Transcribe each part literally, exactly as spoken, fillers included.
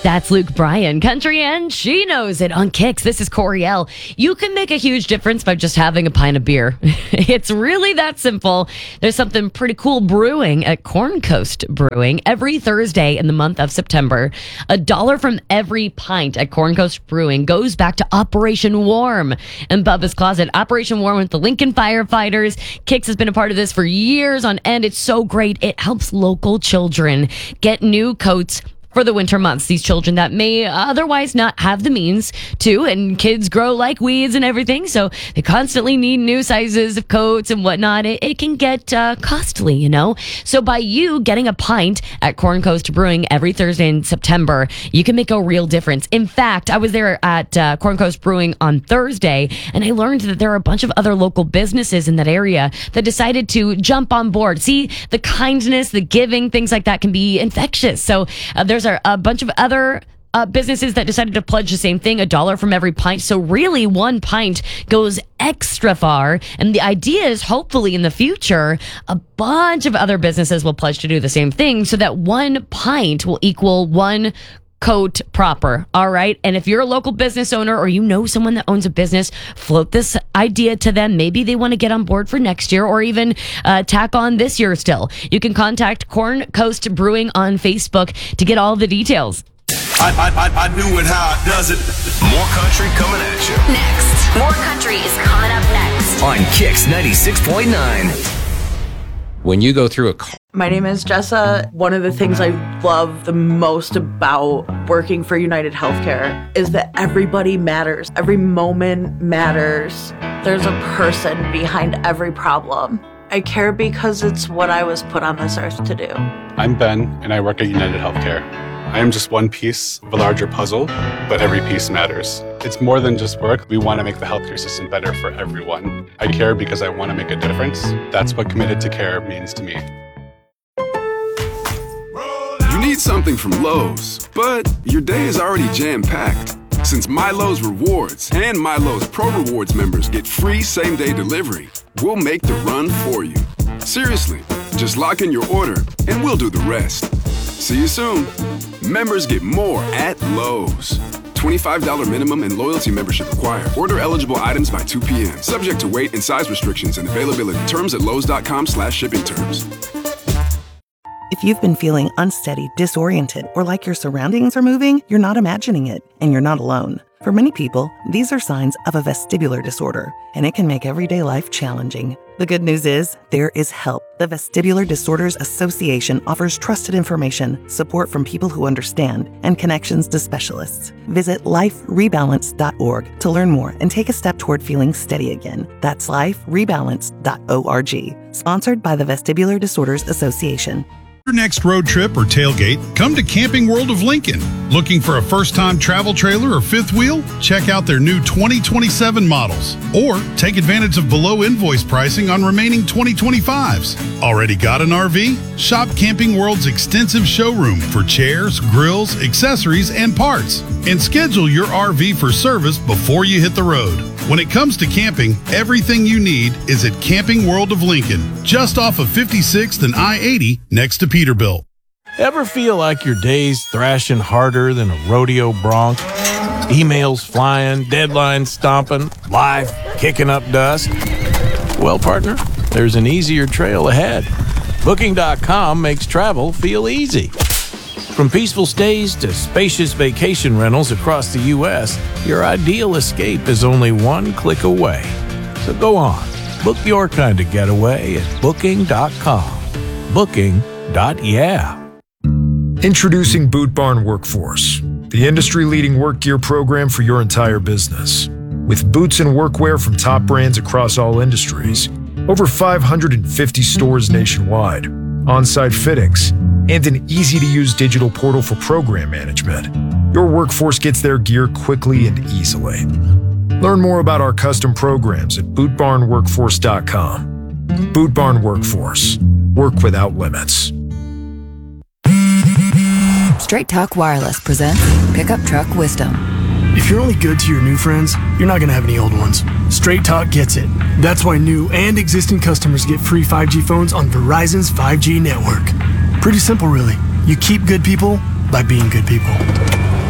That's Luke Bryan, country, and she knows it on Kicks. This is Coriel. You can make a huge difference by just having a pint of beer. It's really that simple. There's something pretty cool brewing at Corn Coast Brewing every Thursday in the month of September. A dollar from every pint at Corn Coast Brewing goes back to Operation Warm and Bubba's Closet. Operation Warm with the Lincoln firefighters. Kicks has been a part of this for years on end. It's so great. It helps local children get new coats for the winter months. These children that may otherwise not have the means to, and kids grow like weeds and everything, so they constantly need new sizes of coats and whatnot. It, it can get uh, costly, you know? So by you getting a pint at Corn Coast Brewing every Thursday in September, you can make a real difference. In fact, I was there at uh, Corn Coast Brewing on Thursday, and I learned that there are a bunch of other local businesses in that area that decided to jump on board. See, the kindness, the giving, things like that can be infectious. So uh, there's a, a bunch of other uh, businesses that decided to pledge the same thing, a dollar from every pint. So really, one pint goes extra far. And the idea is hopefully in the future, a bunch of other businesses will pledge to do the same thing so that one pint will equal one coat proper. All right. And if you're a local business owner or you know someone that owns a business, float this idea to them. Maybe they want to get on board for next year or even uh, tack on this year still. You can contact Corn Coast Brewing on Facebook to get all the details. I, I, I, I knew it how it does it. More country coming at you. Next. More country is coming up next. On Kicks ninety-six point nine. When you go through a car. My name is Jessa. One of the things I love the most about working for United Healthcare is that everybody matters. Every moment matters. There's a person behind every problem. I care because it's what I was put on this earth to do. I'm Ben, and I work at United Healthcare. I am just one piece of a larger puzzle, but every piece matters. It's more than just work. We want to make the healthcare system better for everyone. I care because I want to make a difference. That's what committed to care means to me. You need something from Lowe's, but your day is already jam-packed. Since MyLowe's Rewards and MyLowe's Pro Rewards members get free same-day delivery, we'll make the run for you. Seriously, just lock in your order and we'll do the rest. See you soon. Members get more at Lowe's. twenty-five dollars minimum and loyalty membership required. Order eligible items by two p.m. Subject to weight and size restrictions and availability. Terms at lowes.com slash shipping terms. If you've been feeling unsteady, disoriented, or like your surroundings are moving, you're not imagining it, and you're not alone. For many people, these are signs of a vestibular disorder, and it can make everyday life challenging. The good news is, there is help. The Vestibular Disorders Association offers trusted information, support from people who understand, and connections to specialists. Visit life rebalance dot org to learn more and take a step toward feeling steady again. That's life rebalance dot org. Sponsored by the Vestibular Disorders Association. Your next road trip or tailgate, come to Camping World of Lincoln. Looking for a first-time travel trailer or fifth wheel? Check out their new twenty twenty-seven models. Or take advantage of below invoice pricing on remaining twenty twenty-fives. Already got an R V? Shop Camping World's extensive showroom for chairs, grills, accessories, and parts. And schedule your R V for service before you hit the road. When it comes to camping, everything you need is at Camping World of Lincoln, just off of fifty-sixth and I eighty next to Peterbilt. Ever feel like your day's thrashing harder than a rodeo bronc? Emails flying, deadlines stomping, life kicking up dust? Well, partner, there's an easier trail ahead. Booking dot com makes travel feel easy. From peaceful stays to spacious vacation rentals across the U S, your ideal escape is only one click away. So go on, book your kind of getaway at Booking dot com. Booking. Yeah. Introducing Boot Barn Workforce, the industry-leading work gear program for your entire business. With boots and workwear from top brands across all industries, over five hundred fifty stores nationwide, on-site fittings, and an easy-to-use digital portal for program management, your workforce gets their gear quickly and easily. Learn more about our custom programs at boot barn workforce dot com. Boot Barn Workforce. Work without limits. Straight Talk Wireless presents Pickup Truck Wisdom. If you're only good to your new friends, you're not going to have any old ones. Straight Talk gets it. That's why new and existing customers get free five G phones on Verizon's five G network. Pretty simple, really. You keep good people by being good people.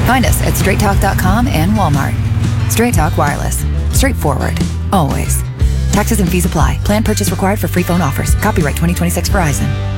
Find us at straight talk dot com and Walmart. Straight Talk Wireless. Straightforward. Always. Taxes and fees apply. Plan purchase required for free phone offers. Copyright twenty twenty-six Verizon.